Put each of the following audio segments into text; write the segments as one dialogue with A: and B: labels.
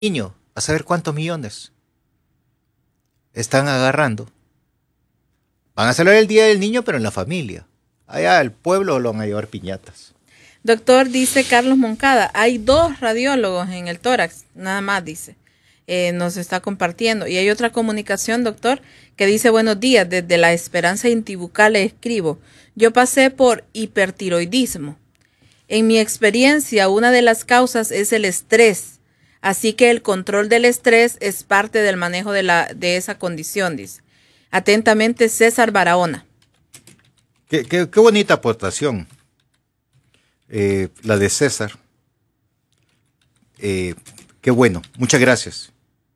A: niño, a saber cuántos millones están agarrando. Van a celebrar el Día del Niño, pero en la familia. Allá el pueblo lo van a llevar piñatas.
B: Doctor, dice Carlos Moncada, hay 2 radiólogos en el tórax, nada más dice. Nos está compartiendo. Y hay otra comunicación, doctor, que dice: buenos días, desde La Esperanza Intibucal le escribo. Yo pasé por hipertiroidismo. En mi experiencia, una de las causas es el estrés. Así que el control del estrés es parte del manejo de esa condición, dice. Atentamente, César Barahona.
A: Qué bonita aportación, la de César. Qué bueno, muchas gracias.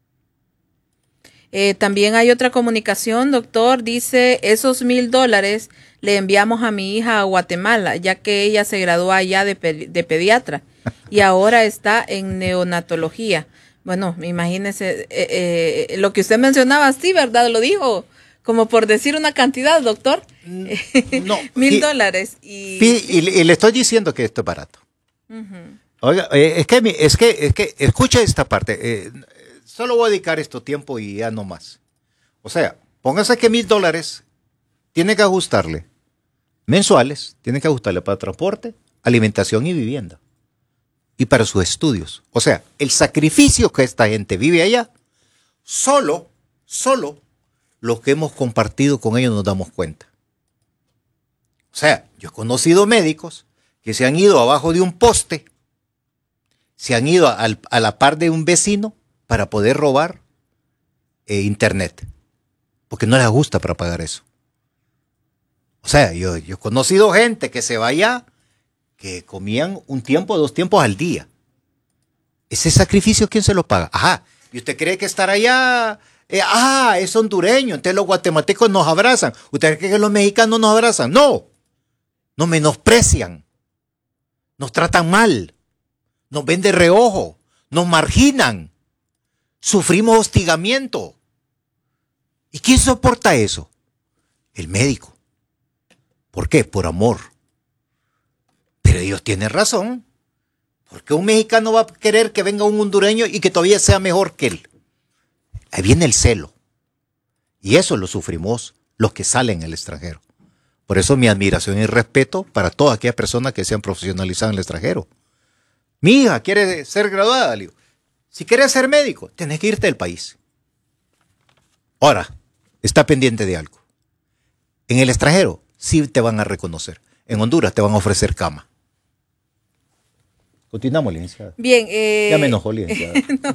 B: También hay otra comunicación, doctor, dice: esos $1,000 le enviamos a mi hija a Guatemala, ya que ella se graduó allá de pediatra y ahora está en neonatología. Bueno, imagínese lo que usted mencionaba, sí, ¿verdad? Lo dijo como por decir una cantidad, doctor.
A: No.
B: $1,000
A: y le estoy diciendo que esto es barato. Oiga, es que escucha esta parte. Solo voy a dedicar esto tiempo y ya no más. O sea, póngase que $1,000 tiene que ajustarle mensuales, tiene que ajustarle para transporte, alimentación y vivienda. Y para sus estudios. O sea, el sacrificio que esta gente vive allá, solo los que hemos compartido con ellos nos damos cuenta. O sea, yo he conocido médicos que se han ido abajo de un poste, se han ido a la par de un vecino para poder robar internet, porque no les gusta para pagar eso. O sea, yo he conocido gente que se vaya, que comían un tiempo, 2 tiempos al día. Ese sacrificio, ¿quién se lo paga? Ajá, ¿y usted cree que estar allá, es hondureño, entonces los guatemaltecos nos abrazan? ¿Usted cree que los mexicanos nos abrazan? No, nos menosprecian, nos tratan mal, nos ven de reojo, nos marginan. Sufrimos hostigamiento. ¿Y quién soporta eso? El médico. ¿Por qué? Por amor. Pero ellos tienen razón. ¿Por qué un mexicano va a querer que venga un hondureño y que todavía sea mejor que él? Ahí viene el celo. Y eso lo sufrimos los que salen al extranjero. Por eso mi admiración y respeto para todas aquellas personas que se han profesionalizado en el extranjero. Mi hija quiere ser graduada, le digo. Si quieres ser médico, tienes que irte del país. Ahora, está pendiente de algo. En el extranjero sí te van a reconocer. En Honduras te van a ofrecer cama. Continuamos, licenciada.
B: Bien.
A: Ya me enojó, licenciada.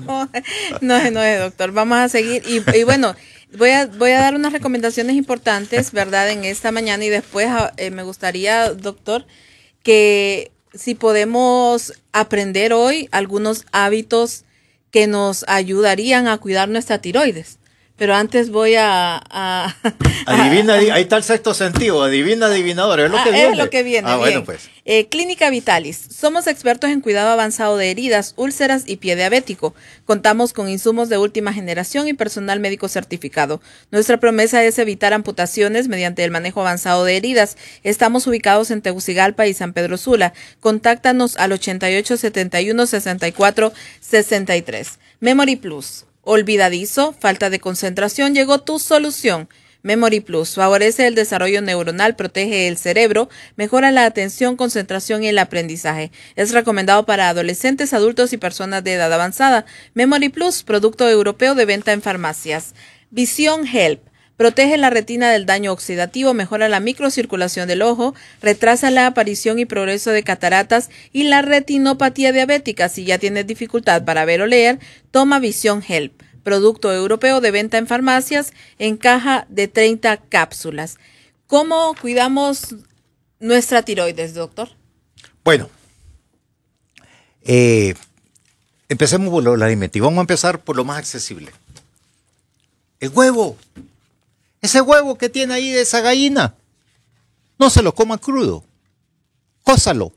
B: No, doctor. Vamos a seguir. Y bueno, voy a dar unas recomendaciones importantes, ¿verdad? En esta mañana, y después me gustaría, doctor, que si podemos aprender hoy algunos hábitos que nos ayudarían a cuidar nuestra tiroides. Pero antes voy
A: Adivina, ahí está el sexto sentido, adivinador, es lo que viene.
B: Es lo que viene, bien.
A: Bueno, pues.
B: Clínica Vitalis. Somos expertos en cuidado avanzado de heridas, úlceras y pie diabético. Contamos con insumos de última generación y personal médico certificado. Nuestra promesa es evitar amputaciones mediante el manejo avanzado de heridas. Estamos ubicados en Tegucigalpa y San Pedro Sula. Contáctanos al 8871-6463. Memory Plus. Olvidadizo, falta de concentración, llegó tu solución. Memory Plus favorece el desarrollo neuronal, protege el cerebro, mejora la atención, concentración y el aprendizaje. Es recomendado para adolescentes, adultos y personas de edad avanzada. Memory Plus, producto europeo de venta en farmacias. Visión Help. Protege la retina del daño oxidativo, mejora la microcirculación del ojo, retrasa la aparición y progreso de cataratas y la retinopatía diabética. Si ya tienes dificultad para ver o leer, toma Visión Help. Producto europeo de venta en farmacias en caja de 30 cápsulas. ¿Cómo cuidamos nuestra tiroides, doctor?
A: Bueno, empecemos por lo alimentivo. Vamos a empezar por lo más accesible. El huevo. Ese huevo que tiene ahí de esa gallina, no se lo coma crudo, cózalo.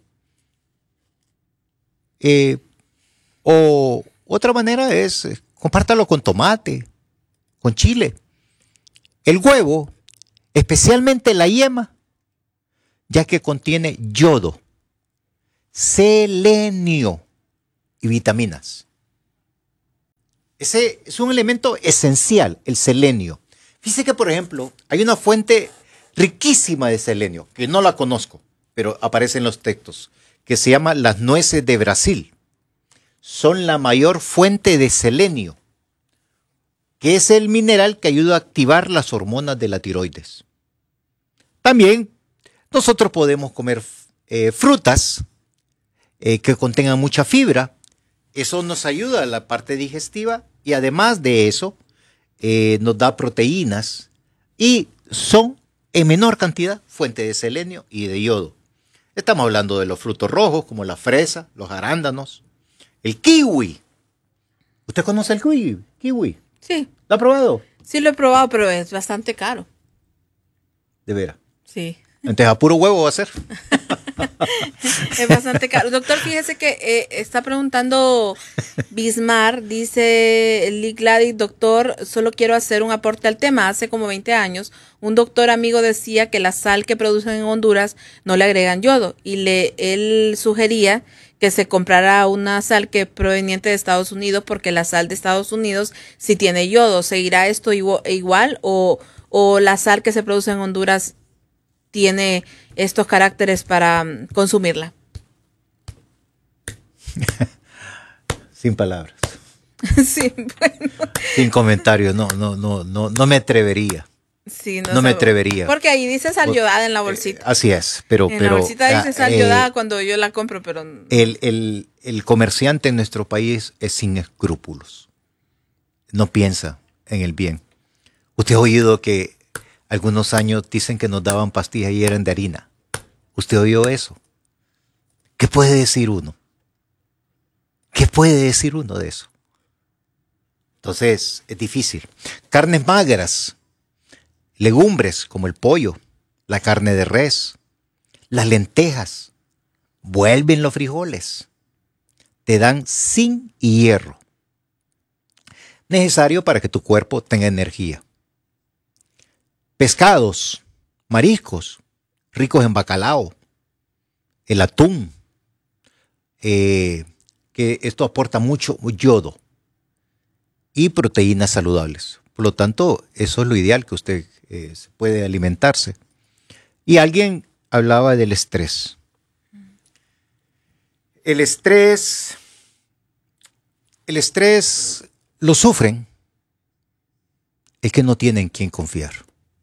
A: O otra manera es, compártalo con tomate, con chile. El huevo, especialmente la yema, ya que contiene yodo, selenio y vitaminas. Ese es un elemento esencial, el selenio. Fíjese que, por ejemplo, hay una fuente riquísima de selenio, que no la conozco, pero aparece en los textos, que se llama las nueces de Brasil. Son la mayor fuente de selenio, que es el mineral que ayuda a activar las hormonas de la tiroides. También nosotros podemos comer frutas que contengan mucha fibra. Eso nos ayuda a la parte digestiva y además de eso nos da proteínas y son en menor cantidad fuente de selenio y de yodo. Estamos hablando de los frutos rojos como la fresa, los arándanos, el kiwi. ¿Usted conoce el kiwi?
B: Sí.
A: ¿Lo ha probado?
B: Sí, lo he probado, pero es bastante caro.
A: ¿De veras?
B: Sí.
A: Entonces a puro huevo va a ser.
B: Es bastante caro. Doctor, fíjese que está preguntando Bismar, dice Lee Gladys, doctor, solo quiero hacer un aporte al tema. Hace como 20 años, un doctor amigo decía que la sal que producen en Honduras no le agregan yodo y él sugería que se comprara una sal que es proveniente de Estados Unidos porque la sal de Estados Unidos sí tiene yodo. ¿Seguirá esto igual o la sal que se produce en Honduras tiene estos caracteres para consumirla?
A: Sin palabras.
B: Sí, bueno.
A: Sin comentarios, no me atrevería.
B: Sí,
A: no me atrevería.
B: Porque ahí dice sal yodada en la bolsita.
A: Así es, pero...
B: En la bolsita dice sal yodada cuando yo la compro, pero...
A: El comerciante en nuestro país es sin escrúpulos. No piensa en el bien. Usted ha oído que algunos años dicen que nos daban pastillas y eran de harina. ¿Usted oyó eso? ¿Qué puede decir uno? ¿Qué puede decir uno de eso? Entonces, es difícil. Carnes magras, legumbres como el pollo, la carne de res, las lentejas, vuelven los frijoles, te dan zinc y hierro, necesario para que tu cuerpo tenga energía. Pescados, mariscos, ricos en bacalao, el atún, que esto aporta mucho yodo y proteínas saludables. Por lo tanto, eso es lo ideal que usted puede alimentarse. Y alguien hablaba del estrés. El estrés lo sufren el que no tienen en quién confiar.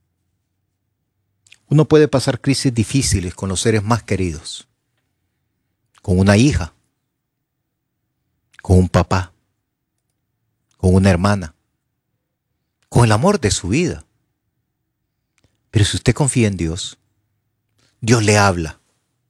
A: Uno puede pasar crisis difíciles con los seres más queridos, con una hija, con un papá, con una hermana, con el amor de su vida. Pero si usted confía en Dios, Dios le habla.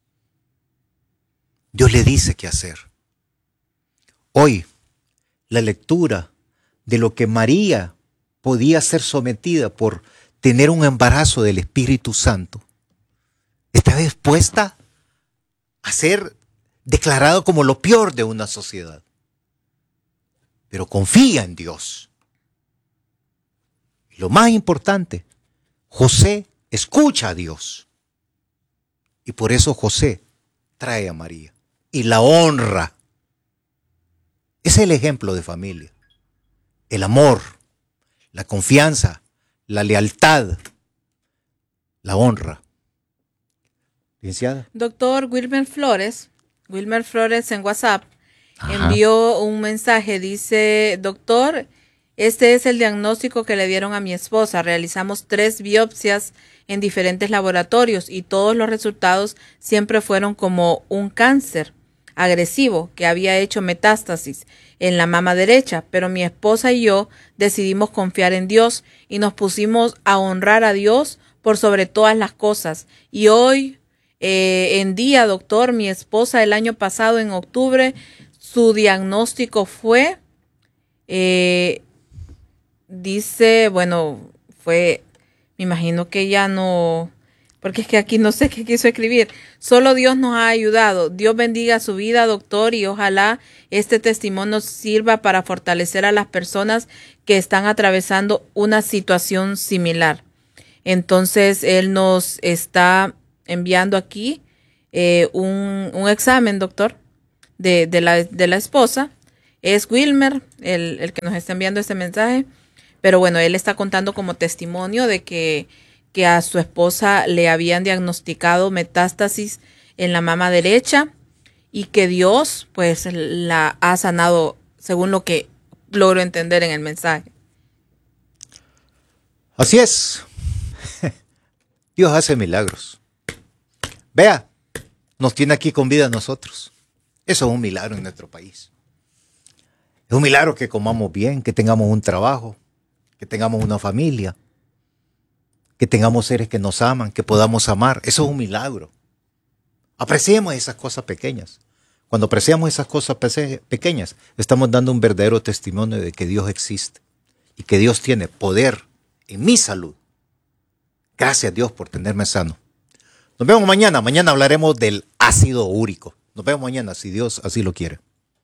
A: Dios le dice qué hacer. Hoy, la lectura de lo que María podía ser sometida por tener un embarazo del Espíritu Santo, está dispuesta a ser declarado como lo peor de una sociedad. Pero confía en Dios. Y lo más importante, José escucha a Dios. Y por eso José trae a María y la honra. Es el ejemplo de familia. El amor, la confianza, la lealtad, la honra. Licenciada.
B: Doctor Wilmer Flores en WhatsApp envió un mensaje, dice, doctor, este es el diagnóstico que le dieron a mi esposa. Realizamos 3 biopsias en diferentes laboratorios y todos los resultados siempre fueron como un cáncer agresivo que había hecho metástasis en la mama derecha, pero mi esposa y yo decidimos confiar en Dios y nos pusimos a honrar a Dios por sobre todas las cosas. Y hoy en día, doctor, mi esposa el año pasado en octubre, su diagnóstico fue, dice, bueno, fue, me imagino que ya no, porque es que aquí no sé qué quiso escribir. Solo Dios nos ha ayudado. Dios bendiga su vida, doctor, y ojalá este testimonio nos sirva para fortalecer a las personas que están atravesando una situación similar. Entonces, él nos está enviando aquí un examen, doctor, de la esposa, Es Wilmer el que nos está enviando este mensaje, pero bueno, él está contando como testimonio de que a su esposa le habían diagnosticado metástasis en la mama derecha y que Dios pues la ha sanado según lo que logro entender en el mensaje.
A: Así es. Dios hace milagros. Vea, nos tiene aquí con vida a nosotros. Eso es un milagro en nuestro país. Es un milagro que comamos bien, que tengamos un trabajo, que tengamos una familia, que tengamos seres que nos aman, que podamos amar. Eso es un milagro. Apreciemos esas cosas pequeñas. Cuando apreciamos esas cosas pequeñas, estamos dando un verdadero testimonio de que Dios existe y que Dios tiene poder en mi salud. Gracias a Dios por tenerme sano. Nos vemos mañana. Mañana hablaremos del ácido úrico. Nos vemos mañana, si Dios así lo quiere.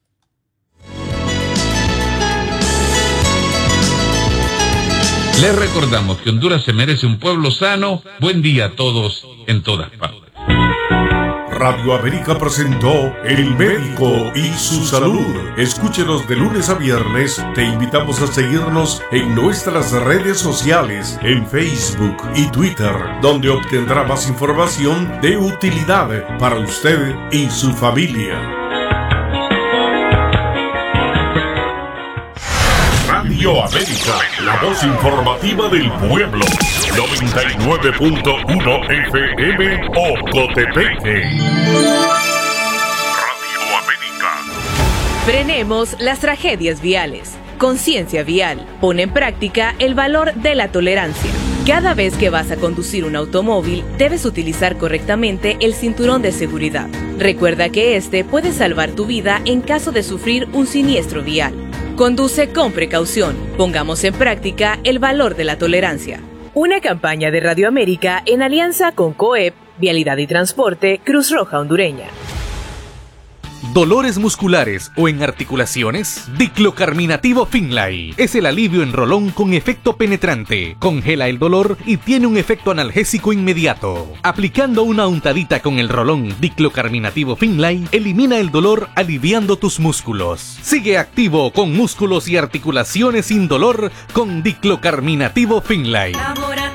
C: Les recordamos que Honduras se merece un pueblo sano. Buen día a todos en todas partes.
D: Radio América presentó El Médico y su Salud. Escúchenos de lunes a viernes. Te invitamos a seguirnos en nuestras redes sociales, en Facebook y Twitter, donde obtendrá más información de utilidad para usted y su familia. Radio América, la voz informativa del pueblo. 99.1 FM Ocotepeque. Radio América.
E: Frenemos las tragedias viales. Conciencia vial. Pone en práctica el valor de la tolerancia. Cada vez que vas a conducir un automóvil, debes utilizar correctamente el cinturón de seguridad. Recuerda que este puede salvar tu vida en caso de sufrir un siniestro vial. Conduce con precaución. Pongamos en práctica el valor de la tolerancia. Una campaña de Radio América en alianza con COEP, Vialidad y Transporte, Cruz Roja Hondureña.
F: ¿Dolores musculares o en articulaciones? Diclocarminativo Finlay es el alivio en rolón con efecto penetrante. Congela el dolor y tiene un efecto analgésico inmediato. Aplicando una untadita con el rolón Diclocarminativo Finlay, elimina el dolor aliviando tus músculos. Sigue activo con músculos y articulaciones sin dolor con Diclocarminativo Finlay.